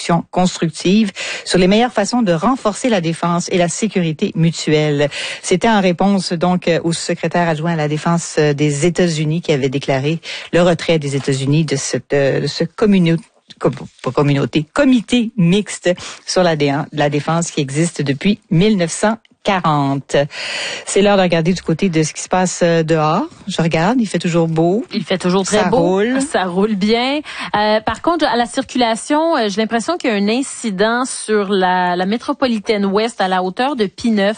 discussion constructive sur les meilleures façons de renforcer la défense et la sécurité mutuelle. C'était en réponse donc au secrétaire adjoint à la défense des États-Unis qui avait déclaré le retrait des États-Unis de ce comité mixte sur la défense qui existe depuis 1940. C'est l'heure de regarder du côté de ce qui se passe dehors. Je regarde, il fait toujours beau. Il fait toujours très beau. Ça roule bien. Par contre, à la circulation, j'ai l'impression qu'il y a un incident sur la métropolitaine ouest à la hauteur de P9.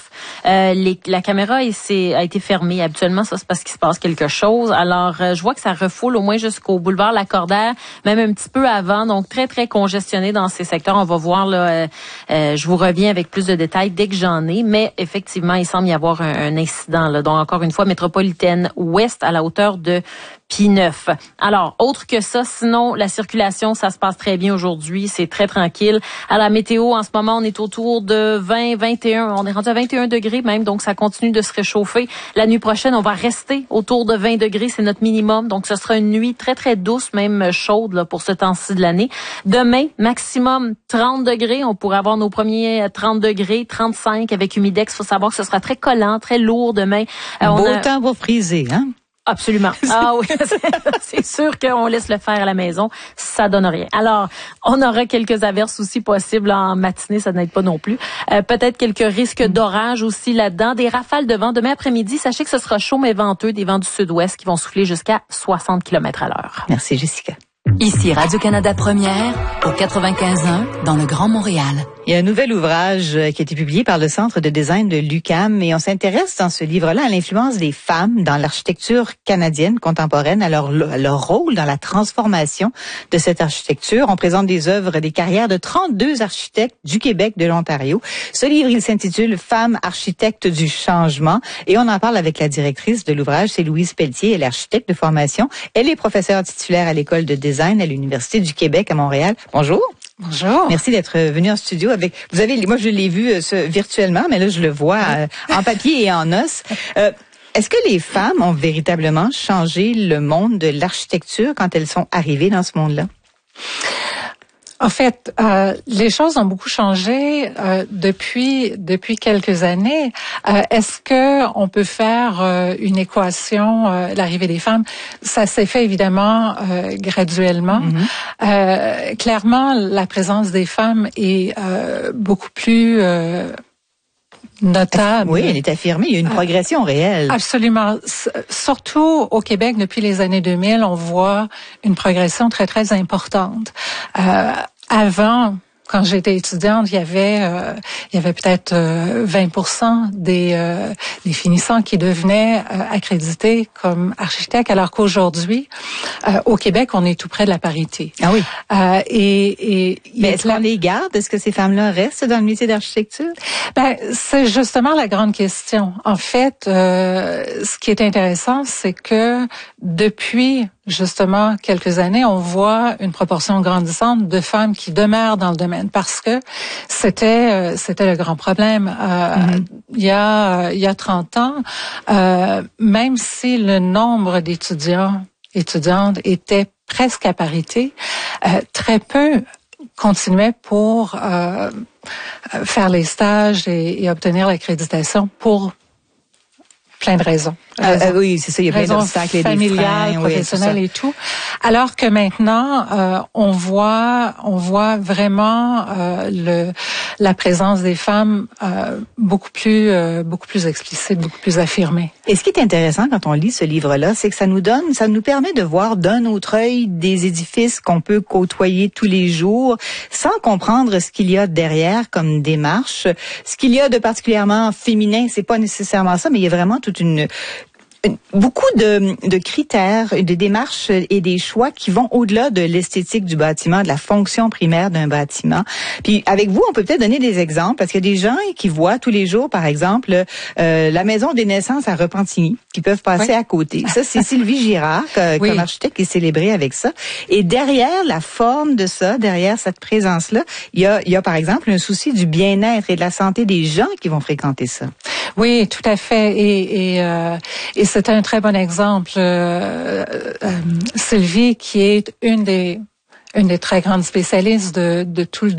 La caméra a été fermée. Habituellement, ça c'est parce qu'il se passe quelque chose. Alors, je vois que ça refoule au moins jusqu'au boulevard Lacordaire, même un petit peu avant. Donc, très, très congestionné dans ces secteurs. On va voir, là, je vous reviens avec plus de détails dès que j'en ai. Mais effectivement, il semble y avoir un incident, là. Donc, encore une fois, métropolitaine ouest à la hauteur de P9. Alors, autre que ça, sinon, la circulation, ça se passe très bien aujourd'hui. C'est très tranquille. À la météo, en ce moment, on est autour de 20, 21. On est rendu à 21 degrés même, donc ça continue de se réchauffer. La nuit prochaine, on va rester autour de 20 degrés. C'est notre minimum. Donc, ce sera une nuit très, très douce, même chaude, là, pour ce temps-ci de l'année. Demain, maximum 30 degrés. On pourrait avoir nos premiers 30 degrés, 35 avec humidex. Il faut savoir que ce sera très collant, très lourd demain. Beau temps pour friser, hein? Absolument. Ah oui, c'est sûr qu'on laisse le faire à la maison, ça donne rien. Alors, on aura quelques averses aussi possibles en matinée, ça n'aide pas non plus. Peut-être quelques risques d'orage aussi là-dedans. Des rafales de vent demain après-midi. Sachez que ce sera chaud mais venteux, des vents du sud-ouest qui vont souffler jusqu'à 60 km/h. Merci Jessica. Ici Radio-Canada Première, au 95.1, dans le Grand Montréal. Il y a un nouvel ouvrage qui a été publié par le Centre de design de l'UQAM et on s'intéresse dans ce livre-là à l'influence des femmes dans l'architecture canadienne contemporaine, à leur rôle dans la transformation de cette architecture. On présente des œuvres, des carrières de 32 architectes du Québec, de l'Ontario. Ce livre, il s'intitule « Femmes architectes du changement » et on en parle avec la directrice de l'ouvrage, c'est Louise Pelletier, elle est architecte de formation. Elle est professeure titulaire à l'école de design à l'Université du Québec à Montréal. Bonjour. Bonjour. Merci d'être venu en studio avec. Moi je l'ai vu virtuellement, mais là je le vois en papier et en os. Est-ce que les femmes ont véritablement changé le monde de l'architecture quand elles sont arrivées dans ce monde-là? En fait, les choses ont beaucoup changé depuis quelques années. Est-ce que on peut faire une équation l'arrivée des femmes? Ça s'est fait évidemment graduellement. Mm-hmm. Clairement, la présence des femmes est beaucoup plus notable. Oui, elle est affirmée. Il y a une progression réelle. Absolument. Surtout au Québec, depuis les années 2000, on voit une progression très, très importante. Avant, quand j'étais étudiante, il y avait peut-être 20% des finissants qui devenaient accrédités comme architectes, alors qu'aujourd'hui, au Québec, on est tout près de la parité. Ah oui. Mais est-ce qu'on les garde? Est-ce que ces femmes-là restent dans le métier d'architecture? C'est justement la grande question. En fait, ce qui est intéressant, c'est que depuis justement quelques années, on voit une proportion grandissante de femmes qui demeurent dans le domaine parce que c'était le grand problème. Il y a 30 ans, même si le nombre étudiantes était presque à parité, très peu continuaient pour faire les stages et obtenir l'accréditation pour plein de raisons. Oui, c'est ça, il y a plein d'obstacles et des familiales, professionnelles et tout. Alors que maintenant, on voit vraiment la présence des femmes beaucoup plus explicite, beaucoup plus affirmée. Et ce qui est intéressant quand on lit ce livre-là, c'est que ça nous permet de voir d'un autre œil des édifices qu'on peut côtoyer tous les jours, sans comprendre ce qu'il y a derrière comme démarche. Ce qu'il y a de particulièrement féminin, c'est pas nécessairement ça, mais il y a vraiment beaucoup de critères, de démarches et des choix qui vont au-delà de l'esthétique du bâtiment, de la fonction primaire d'un bâtiment. Puis avec vous, on peut peut-être donner des exemples parce qu'il y a des gens qui voient tous les jours, par exemple, la maison des naissances à Repentigny, qui peuvent passer à côté. Ça, c'est Sylvie Girard, comme architecte, qui est célébrée avec ça. Et derrière la forme de ça, derrière cette présence-là, il y a par exemple un souci du bien-être et de la santé des gens qui vont fréquenter ça. Oui, tout à fait. Et c'est un très bon exemple. Sylvie, qui est une des très grandes spécialistes de tout le